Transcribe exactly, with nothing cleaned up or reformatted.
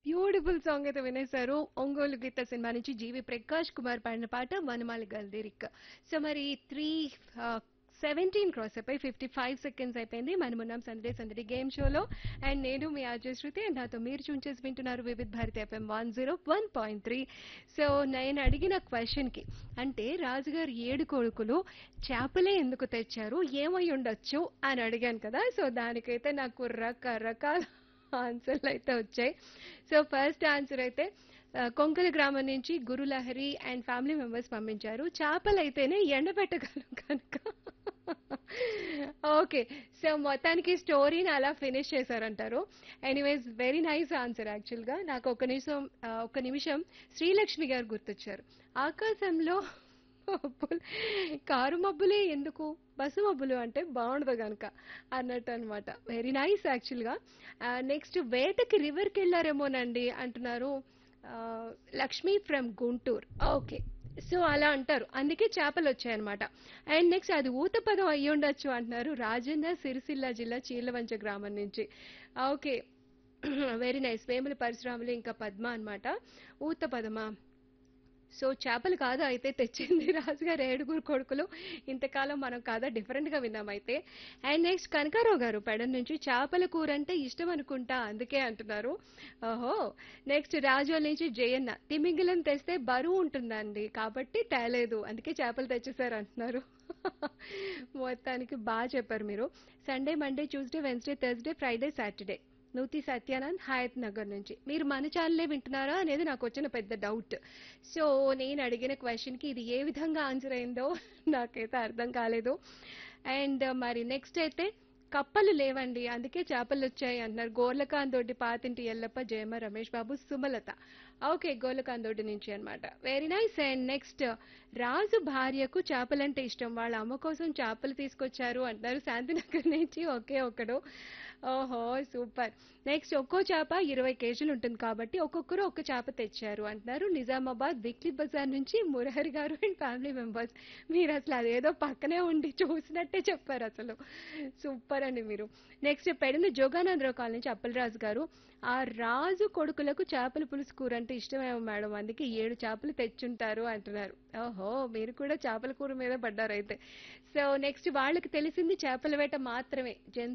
Beautiful song అయితే వినేశారు. 'ఒంగోలు గీత' cinema నుంచి జీవి ప్రకాష్ కుమార్ పాడిన పాట వనమాలి గల్ లిరిక్. సో మరి త్రీ ఆహ్, పదిహేడు క్రాస్ అయిపోయి యాభై ఐదు సెకండ్స్ అయిపోయింది. మనమున్నాం సందడి సందడి గేమ్ షోలో. అండ్ నేను మీ ఆర్జే శృతి అండ్ నాతో మీరు ట్యూన్ చేసి వింటున్నారు Vividh Bharati FM one zero one point three. So నేను అడిగిన క్వశ్చన్‌కి అంటే రాజుగారు ఏడు కొడుకులు చేపలే ఎందుకు తెచ్చారు? ఏమై ఉండొచ్చు అని అడిగాను కదా! సో దానికైతే నాకు రకరకాల ఆన్సర్లు అయితే వచ్చాయి. సో ఫస్ట్ ఆన్సర్ అయితే ఆ, కొంకల గ్రామం నుంచి గురులహరి అండ్ ఫ్యామిలీ మెంబర్స్ పంపించారు. చేపలైతేనే ఎండబెట్టగలం కనుక. ఓకే. సో మొత్తానికి స్టోరీని అలా finish చేశారంటారు. Anyways very nice answer యాక్చువల్గా. నాకు ఒక నిమిషం ఆ, ఒక నిమిషం శ్రీలక్ష్మి గారు గుర్తొచ్చారు. ఆకాశంలో మబ్బులు కారు మబ్బులే ఎందుకు బస్సు మబ్బులు అంటే బాగుండదు కనుక అన్నట్టు అనమాట. వెరీ నైస్ యాక్చువల్గా. నెక్స్ట్ వేటకి రివర్కి వెళ్ళారేమోనండి అంటున్నారు ఆ, Lakshmi from Guntur. Okay. So అలా అంటారు అందుకే చేపలు వచ్చాయన్నమాట. అండ్ నెక్స్ట్ అది ఊత పదం అయ్యి ఉండొచ్చు అంటున్నారు రాజన్న సిరిసిల్ల జిల్లా చీలవంచ గ్రామం నుంచి. Okay. Very nice. Vemula Parasuramulu ఇంకా పద్మ అన్నమాట. ఊత పదమా? సో చేపలు కాదు అయితే తెచ్చింది రాజుగారు ఏడుగురు కొడుకులు. ఇంతకాలం మనం కాదా డిఫరెంట్ గా విన్నాం అయితే. అండ్ నెక్స్ట్ కనకారావు గారు పెడన్ నుంచి చేపల కూర అంటే ఇష్టం అనుకుంటా అందుకే అంటున్నారు. ఓహో. నెక్స్ట్ రాజోల్ నుంచి జయన్న తిమింగలం తెస్తే బరువు ఉంటుందండి కాబట్టి తేలేదు అందుకే చేపలు తెచ్చేసారు అంటున్నారు. మొత్తానికి బాగా చెప్పారు మీరు. Sunday Monday Tuesday Wednesday Thursday Friday Saturday నూతి సత్యానంద్ హయత్ నగర్ నుంచి మీరు మన ఛానలే వింటున్నారా అనేది నాకు వచ్చిన పెద్ద డౌట్. సో నేను అడిగిన క్వశ్చన్ కి ఇది ఏ విధంగా ఆన్సర్ అయిందో నాకైతే అర్థం కాలేదు. అండ్ మరి నెక్స్ట్ అయితే కప్పలు లేవండి అందుకే చేపలు వచ్చాయి అంటున్నారు గోర్లకాందోటి పాతింటి ఎల్లప్ప జయమ్మ రమేష్ బాబు సుమలత. ఓకే. గోర్లకాందోటి నుంచి అన్నమాట. Very nice. అండ్ నెక్స్ట్ రాజు భార్యకు చేపలంటే ఇష్టం వాళ్ళ అమ్మ కోసం చేపలు తీసుకొచ్చారు అంటున్నారు శాంతినగర్ నుంచి ఒకే ఒకడు. ఓహో సూపర్. నెక్స్ట్ ఒక్కో చేప ఇరవై కేజీలు ఉంటుంది కాబట్టి ఒక్కొక్కరు ఒక్క చేప తెచ్చారు అంటున్నారు నిజామాబాద్ విక్లీ బజార్ నుంచి మురహరి గారు అండ్ ఫ్యామిలీ మెంబర్స్. మీరు అసలు అదేదో పక్కనే ఉండి చూసినట్టే చెప్పారు అసలు. సూపర్ అండి మీరు. నెక్స్ట్ పెడిన జోగానందరావు కాలనీ నుంచి అప్పలరాజు గారు ఆ రాజు కొడుకులకు చేపల పులుసు కూర అంటే ఇష్టమేమో మేడం అందుకే ఏడు చేపలు తెచ్చుంటారు అంటున్నారు. ఓహో మీరు కూడా చేపల కూర మీద పడ్డారు అయితే. సో నెక్స్ట్ వాళ్ళకి తెలిసింది చేపల వేట మాత్రమే.